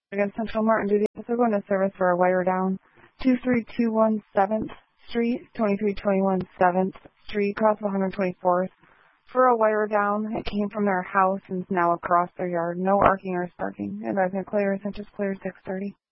Against Central Martin duty. So going to service for a wire down. 23217 7th Street, 2321 7th Street, across 124th. For a wire down, it came from their house and is now across their yard. No arcing or sparking. Advisement clear, Central's clear, 6:30.